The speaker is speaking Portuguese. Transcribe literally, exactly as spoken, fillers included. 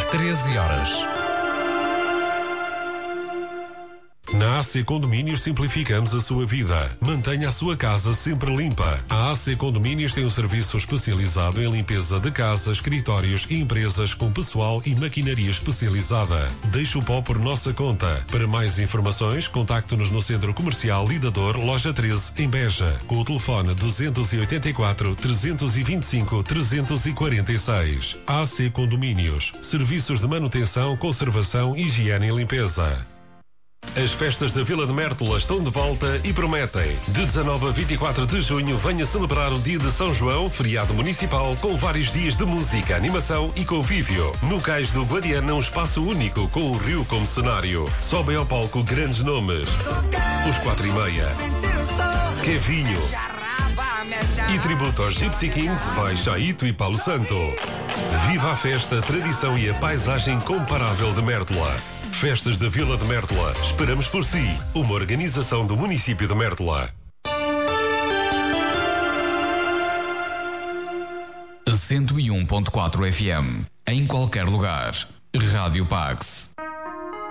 treze horas. Na A C Condomínios simplificamos a sua vida. Mantenha a sua casa sempre limpa. A A C Condomínios tem um serviço especializado em limpeza de casas, escritórios e empresas com pessoal e maquinaria especializada. Deixe o pó por nossa conta. Para mais informações, contacte-nos no Centro Comercial Lidador, Loja treze, em Beja, com o telefone duzentos e oitenta e quatro, trezentos e vinte e cinco, trezentos e quarenta e seis. A C Condomínios. Serviços de manutenção, conservação, higiene e limpeza. As festas da Vila de Mértola estão de volta e prometem. De dezanove a vinte e quatro de junho, venha celebrar o dia de São João, feriado municipal, com vários dias de música, animação e convívio. No Cais do Guadiana, um espaço único, com o rio como cenário. Sobem ao palco grandes nomes. Os quatro e meia. Kevinho. E tributo aos Gypsy Kings, Baixaíto e Paulo Santo. Viva a festa, a tradição e a paisagem incomparável de Mértola. Festas da Vila de Mértola. Esperamos por si. Uma organização do município de Mértola. cento e um ponto quatro F M. Em qualquer lugar. Rádio Pax.